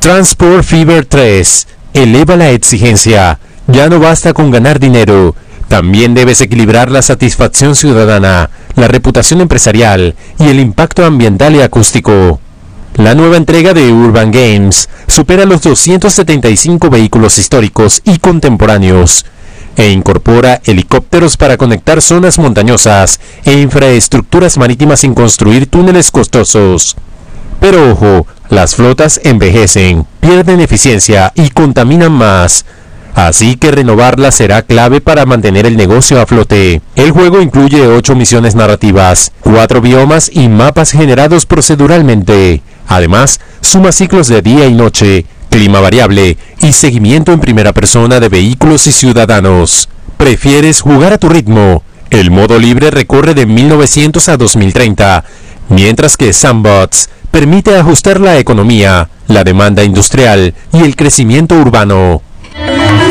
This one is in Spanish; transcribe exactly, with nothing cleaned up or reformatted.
Transport Fever tres eleva la exigencia. Ya no basta con ganar dinero. También debes equilibrar la satisfacción ciudadana, la reputación empresarial y el impacto ambiental y acústico. La nueva entrega de Urban Games supera los doscientos setenta y cinco vehículos históricos y contemporáneos e incorpora helicópteros para conectar zonas montañosas e infraestructuras marítimas sin construir túneles costosos. Pero ojo, las flotas envejecen, pierden eficiencia y contaminan más. Así que renovarlas será clave para mantener el negocio a flote. El juego incluye ocho misiones narrativas, cuatro biomas y mapas generados proceduralmente. Además, suma ciclos de día y noche, clima variable y seguimiento en primera persona de vehículos y ciudadanos. ¿Prefieres jugar a tu ritmo? El modo libre recorre de mil novecientos a dos mil treinta, mientras que Sandbox permite ajustar la economía, la demanda industrial y el crecimiento urbano.